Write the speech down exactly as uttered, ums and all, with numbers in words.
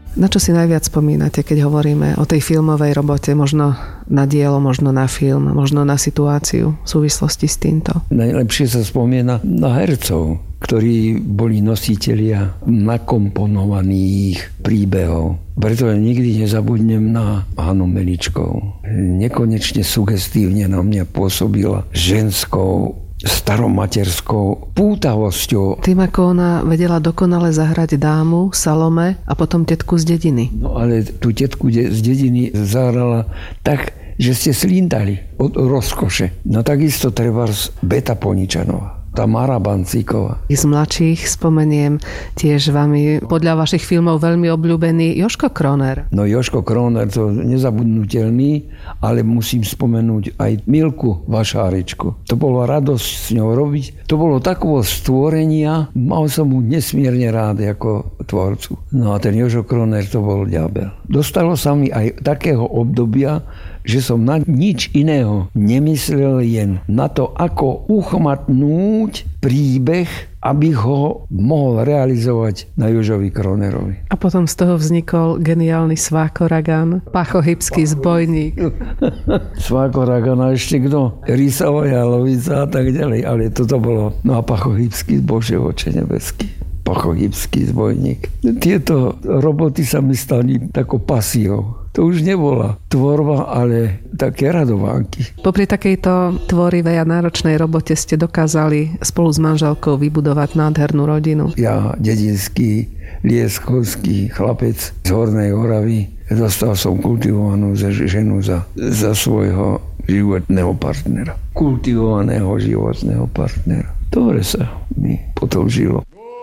Na čo si najviac spomínate, keď hovoríme o tej filmovej robote? Možno na dielo, možno na film, možno na situáciu v súvislosti s týmto? Najlepšie sa spomína na hercov, ktorí boli nositelia nakomponovaných príbehov. Preto nikdy nezabudnem na Hanu Meličkovú. Nekonečne sugestívne na mňa pôsobila ženskou staromaterskou pútavosťou. Tým, ako ona vedela dokonale zahrať dámu, Salome a potom tetku z dediny. No ale tú tetku z dediny zahrala tak, že ste slintali od rozkoše. No takisto trebárs Beta Poničanová. Tamara Bancíková. Z mladších spomeniem tiež vami podľa vašich filmov veľmi obľúbený Jožko Kroner. No Jožko Kroner, to nezabudnutelný, ale musím spomenúť aj Milku Vašáričku. To bolo radosť s ňou robiť. To bolo takového stvorenia, mal som mu nesmierne rád ako tvorcu. No a ten Jožko Kroner to bol diabel. Dostalo sa mi aj takého obdobia, že som na nič iného nemyslel, jen na to, ako uchmatnúť príbeh, aby ho mohol realizovať na Jožovi Kronerovi. A potom z toho vznikol geniálny Sváko Ragan, Pachochypský zbojník. Sváko Ragan a ešte kto? Rysová Jalovica a tak ďalej. Ale toto bolo, no a Pachochypský, Bože oče nebeský. Pachochypský zbojník. Tieto roboty sa mi stali takou pasiou. To už nebola tvorba, ale také radovánky. Popri takejto tvorivej a náročnej robote ste dokázali spolu s manželkou vybudovať nádhernú rodinu. Ja, dedinský, lieskovský chlapec z Hornej Oravy, dostal som kultivovanú ženu za, za svojho životného partnera. Kultivovaného životného partnera. Dobre sa mi potom žilo.